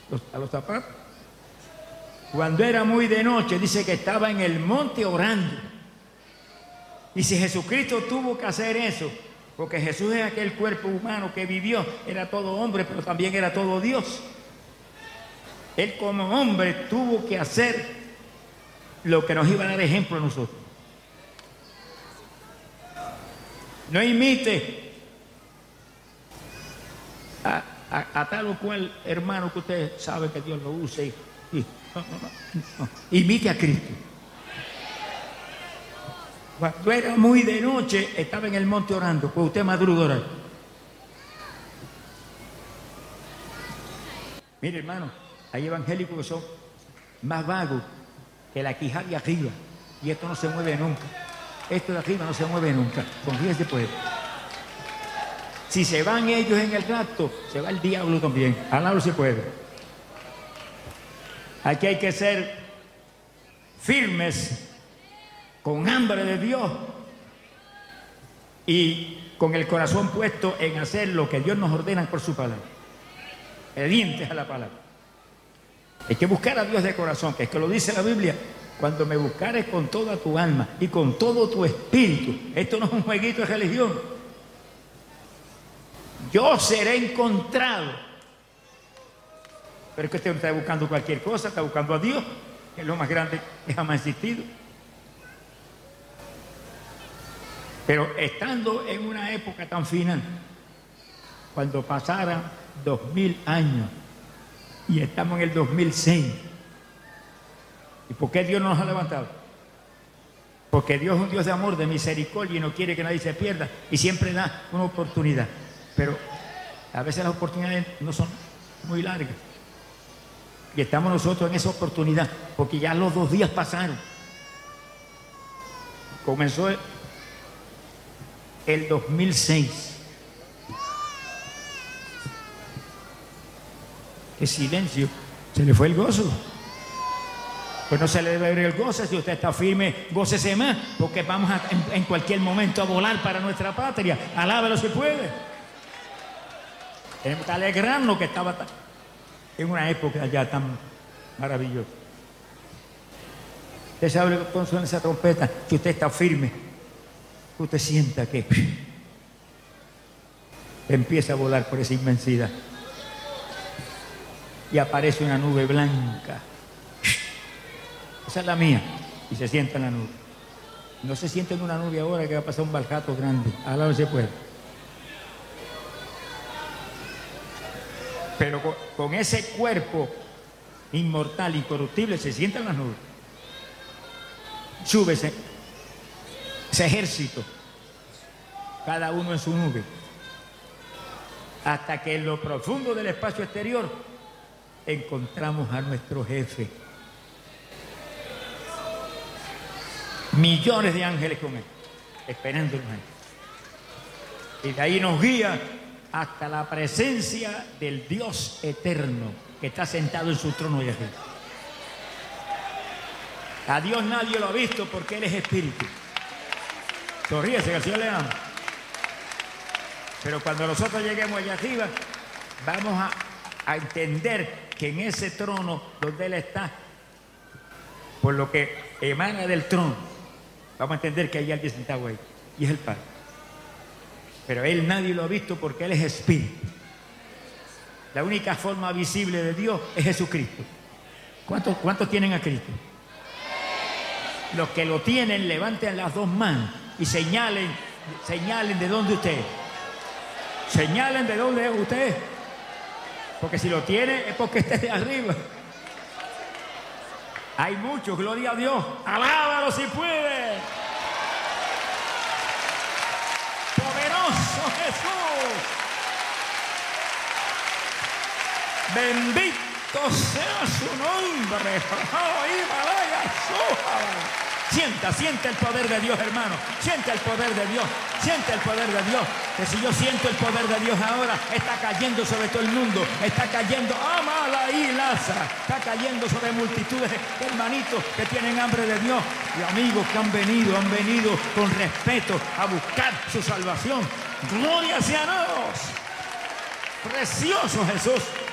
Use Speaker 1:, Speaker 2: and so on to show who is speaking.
Speaker 1: a los zapatos. Cuando era muy de noche, dice que estaba en el monte orando. Y si Jesucristo tuvo que hacer eso, porque Jesús es aquel cuerpo humano que vivió, era todo hombre, pero también era todo Dios. Él como hombre tuvo que hacer lo que nos iba a dar ejemplo a nosotros. No imite a tal o cual hermano que usted sabe que Dios lo use. No. Imite a Cristo. Cuando era muy de noche, estaba en el monte orando, pues usted madruga orar. Mire, hermano, hay evangélicos que son más vagos que la quijada de arriba, y esto no se mueve nunca. Esto de arriba no se mueve nunca. Confíese, pues. Si se van ellos en el rapto, se va el diablo también. Alabado se puede. Aquí hay que ser firmes, con hambre de Dios y con el corazón puesto en hacer lo que Dios nos ordena por su palabra. Obedientes a la palabra. Hay que buscar a Dios de corazón, que es que lo dice la Biblia. Cuando me buscares con toda tu alma y con todo tu espíritu. Esto no es un jueguito de religión. Yo seré encontrado. Pero es que usted no está buscando cualquier cosa, está buscando a Dios, que es lo más grande que jamás ha existido. Pero estando en una época tan final, cuando pasaran 2000 años y estamos en el 2006, ¿y por qué Dios no nos ha levantado? Porque Dios es un Dios de amor, de misericordia, y no quiere que nadie se pierda, y siempre da una oportunidad. Pero a veces las oportunidades no son muy largas. Y estamos nosotros en esa oportunidad, porque ya los 2 días pasaron. Comenzó el 2006. ¡Qué silencio! Se le fue el gozo. Pues no se le debe ver el gozo. Si usted está firme, gócese más, porque vamos en cualquier momento a volar para nuestra patria. Alábelo si puede. Tenemos que alegrarnos que estaba en una época ya tan maravillosa. Usted sabe cuando suena esa trompeta, que usted está firme, que usted sienta que empieza a volar por esa inmensidad y aparece una nube blanca. Esa es la mía, y se sienta en la nube. No se siente en una nube ahora que va a pasar un barcato grande. Al lado se puede. Pero con ese cuerpo inmortal, incorruptible, se sienta en las nubes. Sube ese ejército, cada uno en su nube, hasta que en lo profundo del espacio exterior encontramos a nuestro jefe. Millones de ángeles con él, esperándonos ahí. Y de ahí nos guía hasta la presencia del Dios eterno que está sentado en su trono y aquí. A Dios nadie lo ha visto porque Él es espíritu. Sonríese, que el Señor le ama. Pero cuando nosotros lleguemos allá arriba, vamos a entender que en ese trono donde Él está, por lo que emana del trono, vamos a entender que hay alguien sentado ahí, y es el Padre. Pero Él nadie lo ha visto porque Él es espíritu. La única forma visible de Dios es Jesucristo. ¿Cuántos tienen a Cristo? Los que lo tienen, levanten las 2 manos y señalen de dónde usted es. Señalen de dónde es usted. Porque si lo tiene es porque esté de arriba. Hay muchos, gloria a Dios. Alábalo si puede. Poderoso Jesús. Bendito sea su nombre. Sienta el poder de Dios, hermano. Siente el poder de Dios. Siente el poder de Dios. Que si yo siento el poder de Dios ahora, está cayendo sobre todo el mundo. Está cayendo, amala y laza. Está cayendo sobre multitudes de hermanitos que tienen hambre de Dios. Y amigos que han venido con respeto a buscar su salvación. Gloria sea a Dios. Precioso Jesús.